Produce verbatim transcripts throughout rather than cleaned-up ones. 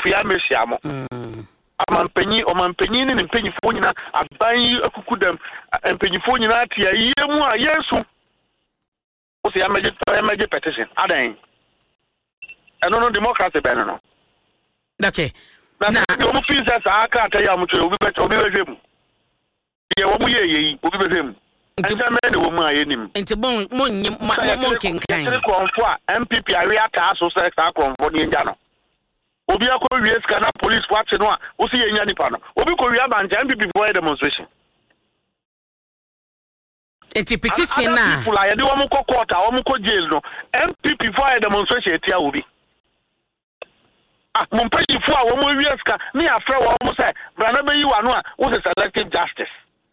fia mesiamo mm amampanyi omampanyi ne mpanyifo nyina aban akukudam mpanyifo nyina atia yemu a Yesu o se amaje amaje petition adan eno no democracy ben no okay na yo mu pizza sa aka ta ya mu to obi be obi be hwem ye wo mu ye yi obi be hwem nti me ne wo mu ayenim nti bon mon mon kenkan tre konfo a M P P awe aka aso se sa konfo ni nja no obi akọ wie ska na police watch no a o si ye nya nipa no obi ko wie abanja M P P for demonstration eti petition na people aye de wo mu ko court a wo mu ko jail no M P P for demonstration etia obi ah mo mpaji fu a wo mu wie ska ni afre wo mu say bra na be yi wa no a wo se selective justice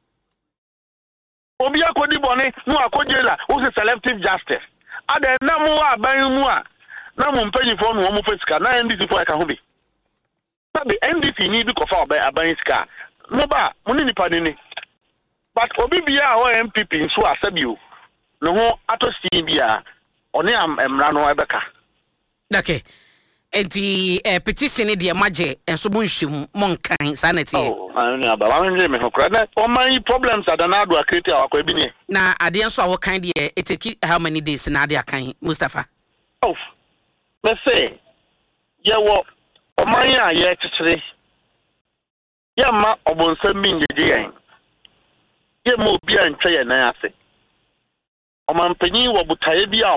obi akodi bone no akọ jail a wo se selective justice ada na mo aban mu a na mo mpaji fu no wo mu fesika na N D C for ka ho bi sabe N D C ni bi ko fa oba aban ska no ba mo ni nipa ni ni but obi bia o M P P nso asabio no ho atosi bia oni am emra no ebeka okay enti eh, petition de maje enso mo nhwem mo nkan sanity oh ani aba wa nje me hokra na o man problems adanado akreti awakwa bi ne na ade enso awo kan de it take how many days na ade akan Mustafa oh me say ye wo o man ya ye chichire ye ma obonsam mi ngeje yan ye mo bia ntwe ye nan ase o man panyin wo butaye bia